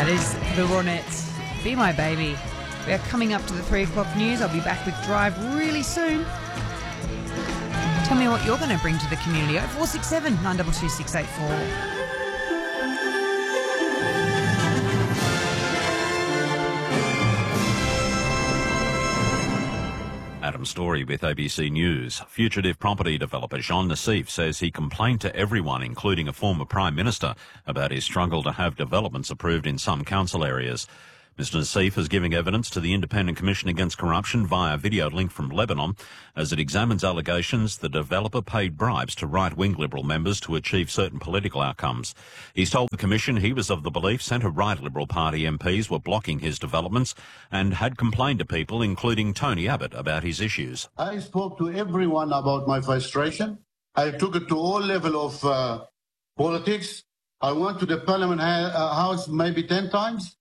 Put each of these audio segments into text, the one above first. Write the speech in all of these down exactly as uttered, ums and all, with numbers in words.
That is the Ronettes. Be My Baby. We are coming up to the three o'clock news. I'll be back with Drive really soon. Tell me what you're going to bring to the community. oh four six seven, nine two two, six eight four. Adam Story with A B C News. Fugitive property developer Jean Nassif says he complained to everyone, including a former Prime Minister, about his struggle to have developments approved in some council areas. Mister Nassif is giving evidence to the Independent Commission Against Corruption via video link from Lebanon as it examines allegations the developer paid bribes to right-wing Liberal members to achieve certain political outcomes. He's told the Commission he was of the belief centre-right Liberal Party M Ps were blocking his developments and had complained to people, including Tony Abbott, about his issues. I spoke to everyone about my frustration. I took it to all level of uh, politics. I went to the Parliament ha- uh, House maybe ten times.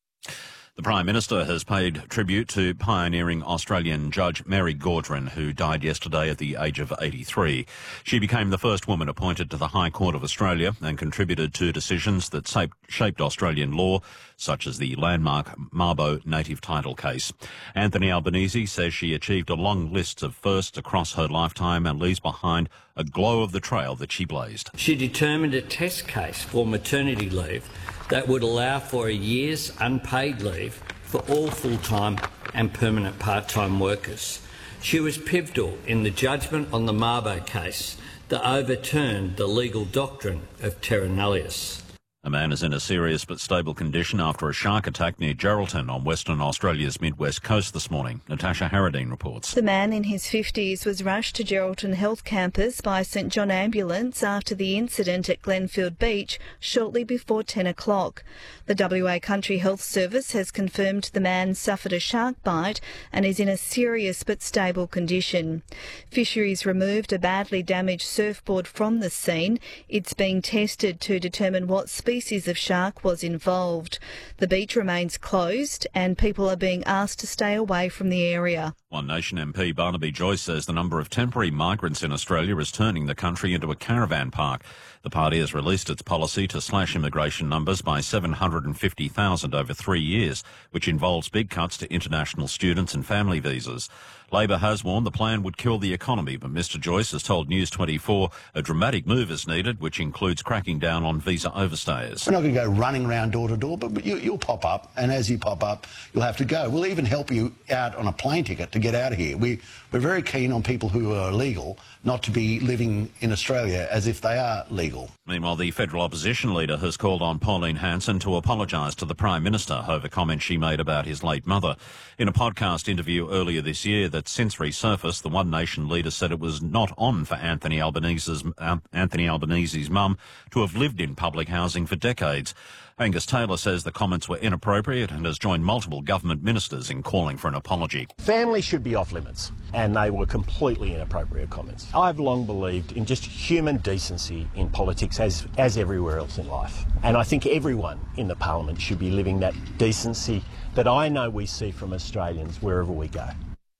The Prime Minister has paid tribute to pioneering Australian Judge Mary Gaudron, who died yesterday at the age of eighty-three. She became the first woman appointed to the High Court of Australia and contributed to decisions that shaped Australian law, such as the landmark Mabo native title case. Anthony Albanese says she achieved a long list of firsts across her lifetime and leaves behind a glow of the trail that she blazed. She determined a test case for maternity leave that would allow for a year's unpaid leave for all full-time and permanent part-time workers. She was pivotal in the judgment on the Mabo case that overturned the legal doctrine of terra nullius. A man is in a serious but stable condition after a shark attack near Geraldton on Western Australia's mid-west coast this morning. Natasha Harradine reports. The man in his fifties was rushed to Geraldton Health Campus by St John Ambulance after the incident at Glenfield Beach shortly before ten o'clock. The W A Country Health Service has confirmed the man suffered a shark bite and is in a serious but stable condition. Fisheries removed a badly damaged surfboard from the scene. It's being tested to determine what species species of shark was involved. The beach remains closed and people are being asked to stay away from the area. One Nation M P Barnaby Joyce says the number of temporary migrants in Australia is turning the country into a caravan park. The party has released its policy to slash immigration numbers by seven hundred fifty thousand over three years, which involves big cuts to international students and family visas. Labor has warned the plan would kill the economy, but Mister Joyce has told News twenty-four a dramatic move is needed, which includes cracking down on visa overstayers. We're not going to go running around door to door, but you, you'll pop up, and as you pop up, you'll have to go. We'll even help you out on a plane ticket to get out of here. We, we're very keen on people who are illegal not to be living in Australia as if they are legal. Meanwhile, the federal opposition leader has called on Pauline Hanson to apologise to the Prime Minister over comments she made about his late mother. In a podcast interview earlier this year that since resurfaced, the One Nation leader said it was not on for Anthony Albanese's, uh, Anthony Albanese's mum to have lived in public housing for decades. Angus Taylor says the comments were inappropriate and has joined multiple government ministers in calling for an apology. Family should be off limits, and they were completely inappropriate comments. I've long believed in just human decency in politics as, as everywhere else in life. And I think everyone in the parliament should be living that decency that I know we see from Australians wherever we go.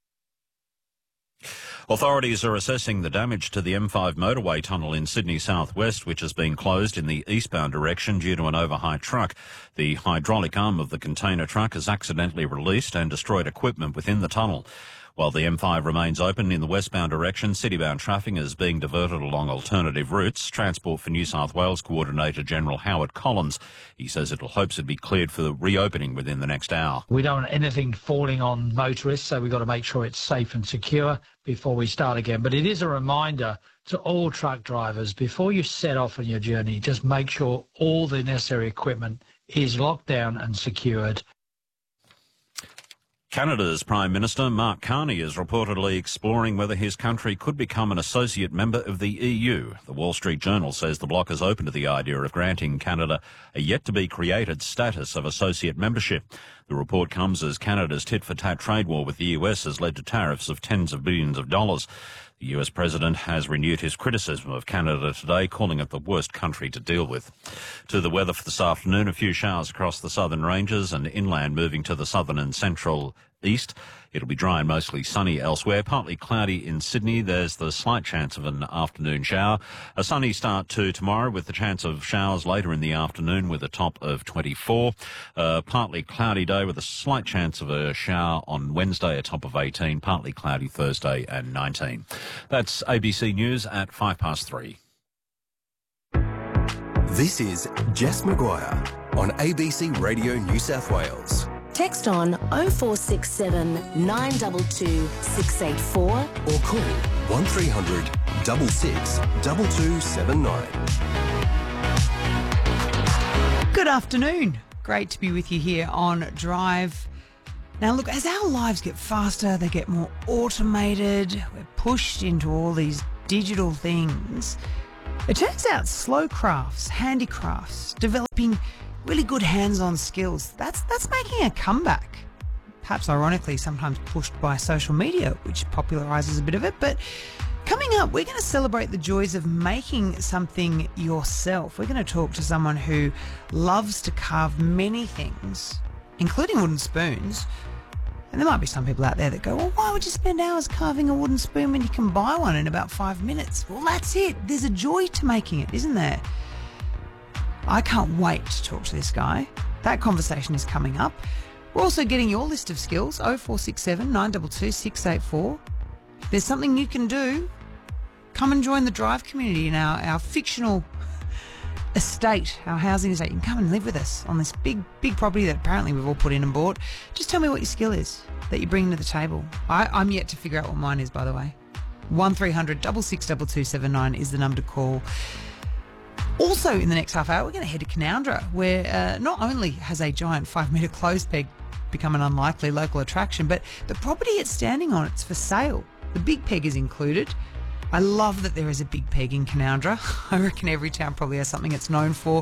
Authorities are assessing the damage to the M five motorway tunnel in Sydney southwest, which has been closed in the eastbound direction due to an overhigh truck. The hydraulic arm of the container truck has accidentally released and destroyed equipment within the tunnel. While the M five remains open in the westbound direction, citybound traffic is being diverted along alternative routes. Transport for New South Wales Coordinator General Howard Collins, he says it hopes to be cleared for the reopening within the next hour. We don't want anything falling on motorists, so we've got to make sure it's safe and secure before we start again. But it is a reminder to all truck drivers, before you set off on your journey, just make sure all the necessary equipment is locked down and secured. Canada's Prime Minister Mark Carney is reportedly exploring whether his country could become an associate member of the E U. The Wall Street Journal says the bloc is open to the idea of granting Canada a yet-to-be-created status of associate membership. The report comes as Canada's tit-for-tat trade war with the U S has led to tariffs of tens of billions of dollars. The U S president has renewed his criticism of Canada today, calling it the worst country to deal with. To the weather for this afternoon, a few showers across the southern ranges and inland moving to the southern and central east. It'll be dry and mostly sunny elsewhere. Partly cloudy in Sydney. There's the slight chance of an afternoon shower. A sunny start to tomorrow with the chance of showers later in the afternoon with a top of twenty-four. Uh, partly cloudy day with a slight chance of a shower on Wednesday, a top of eighteen. Partly cloudy Thursday and nineteen. That's A B C News at five past three. This is Jess Maguire on A B C Radio New South Wales. Text on oh four six seven, nine two two, six eight four or call one three hundred, six six, two two seven nine. Good afternoon. Great to be with you here on Drive. Now look, as our lives get faster, they get more automated, we're pushed into all these digital things. It turns out slow crafts, handicrafts, developing really good hands-on skills, that's that's making a comeback. Perhaps ironically, sometimes pushed by social media, which popularises a bit of it. But coming up, we're going to celebrate the joys of making something yourself. We're going to talk to someone who loves to carve many things, including wooden spoons. And there might be some people out there that go, well, why would you spend hours carving a wooden spoon when you can buy one in about five minutes? Well, that's it. There's a joy to making it, isn't there? I can't wait to talk to this guy. That conversation is coming up. We're also getting your list of skills, oh four six seven, nine two two, six eight four. If there's something you can do, come and join the Drive community in our, our fictional estate, our housing estate. You can come and live with us on this big, big property that apparently we've all put in and bought. Just tell me what your skill is that you bring to the table. I, I'm yet to figure out what mine is, by the way. one three hundred, six six, two two seven nine is the number to call. Also, in the next half hour, we're going to head to Canoundra, where uh, not only has a giant five-metre clothes peg become an unlikely local attraction, but the property it's standing on, it's for sale. The big peg is included. I love that there is a big peg in Canoundra. I reckon every town probably has something it's known for.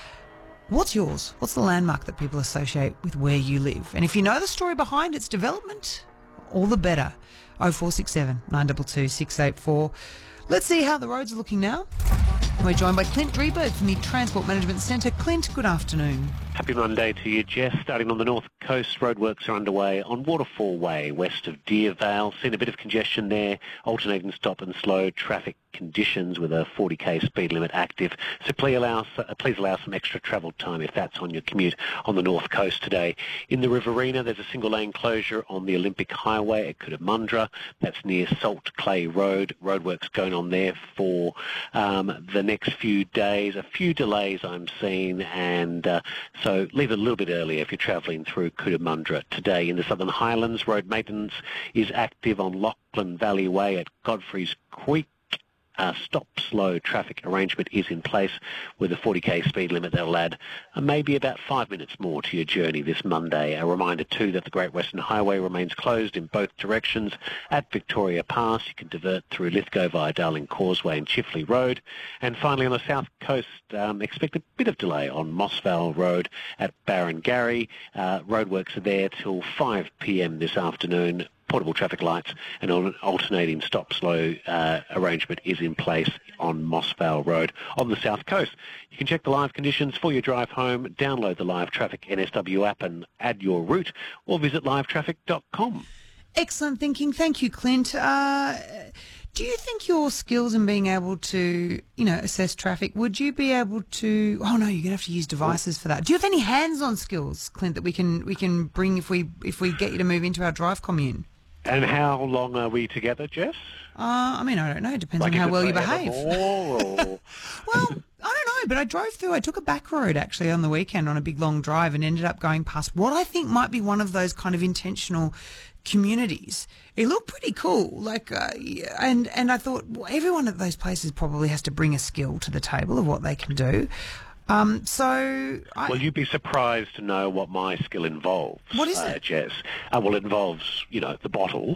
What's yours? What's the landmark that people associate with where you live? And if you know the story behind its development, all the better. oh four six seven, nine two two, six eight four. Let's see how the roads are looking now. We're joined by Clint Drieberg from the Transport Management Centre. Clint, good afternoon. Happy Monday to you, Jess. Starting on the north coast, roadworks are underway on Waterfall Way, west of Deervale. Seen a bit of congestion there, alternating stop and slow traffic conditions with a forty k speed limit active. So please allow, uh, please allow some extra travel time if that's on your commute on the north coast today. In the Riverina, there's a single lane closure on the Olympic Highway at Cootamundra. That's near Salt Clay Road. Roadworks going on there for um, the next few days. A few delays I'm seeing, and uh, so leave a little bit earlier if you're travelling through Cootamundra today. In the Southern Highlands, road maintenance is active on Lachlan Valley Way at Godfrey's Creek. Uh, stop slow traffic arrangement is in place with a forty k speed limit that'll add uh, maybe about five minutes more to your journey this Monday. A reminder too that the Great Western Highway remains closed in both directions at Victoria Pass. You can divert through Lithgow via Darling Causeway and Chifley Road. And finally on the south coast, um, expect a bit of delay on Mossvale Road at Barrengarry. Uh, roadworks are there till five p m this afternoon. Portable traffic lights and an alternating stop-slow uh, arrangement is in place on Mossvale Road. On the south coast, you can check the live conditions for your drive home, download the Live Traffic N S W app and add your route, or visit live traffic dot com. Excellent thinking. Thank you, Clint. Uh, do you think your skills in being able to, you know, assess traffic, would you be able to... Oh, no, you're going to have to use devices for that. Do you have any hands-on skills, Clint, that we can we can bring if we if we get you to move into our drive commune? And how long are we together, Jess? Uh, I mean, I don't know. It depends like on how well you behave. Or... well, I don't know, but I drove through, I took a back road actually on the weekend on a big long drive and ended up going past what I think might be one of those kind of intentional communities. It looked pretty cool, like, uh, and, and I thought, well, everyone at those places probably has to bring a skill to the table of what they can do. Um, so... I, well, you'd be surprised to know what my skill involves. What is uh, it? Jess? Uh, well, it involves, you know, the bottle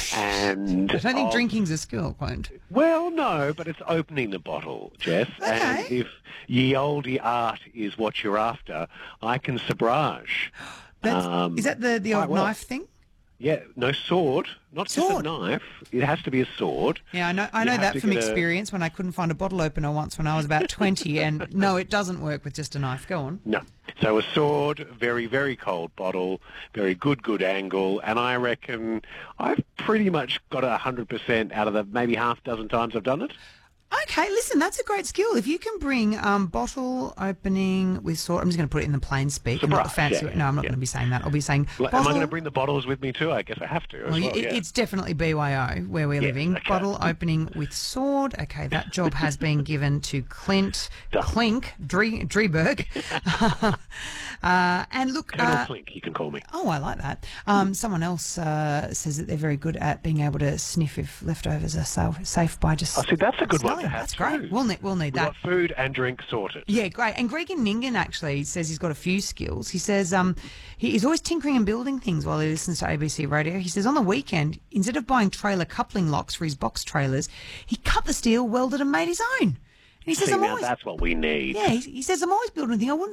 and... I don't think of, drinking's a skill, Clint. Well, no, but it's opening the bottle, Jess. Okay. And if ye olde art is what you're after, I can sabrage. Um, is that the, the old well. knife thing? Yeah, no sword, not sword. just a knife. It has to be a sword. Yeah, I know. I You know have that to from get a- experience when I couldn't find a bottle opener once when I was about twenty. And no, it doesn't work with just a knife. Go on. No. So a sword, very, very cold bottle, very good, good angle, and I reckon I've pretty much got a one hundred percent out of the maybe half dozen times I've done it. Okay, listen, that's a great skill. If you can bring um, bottle opening with sword, I'm just going to put it in the plain speak, Surprise, not the fancy. yeah, No, I'm not yeah. going to be saying that. I'll be saying Well, bottle. am I going to bring the bottles with me too? I guess I have to. As Well, well, it, yeah. It's definitely B Y O where we're Yeah, living. okay. Bottle opening with sword. Okay, that job has been given to Clint Done. Clink Dre, Dreberg. uh, and look, Colonel uh, Flink, you can call me. oh, I like that. Um, someone else uh, says that they're very good at being able to sniff if leftovers are safe, safe by just. Oh, see, that's a good one smelling. to have That's great. too. We'll need, we'll need We've that. got food and drink sorted. Yeah, great. And Gregan Ningen actually says he's got a few skills. He says um, he, he's always tinkering and building things while he listens to A B C Radio. He says on the weekend, instead of buying trailer coupling locks for his box trailers, he cut the steel, welded and made his own. And he says, See, I'm now always... that's what we need. Yeah, he, he says, I'm always building a thing. I wouldn't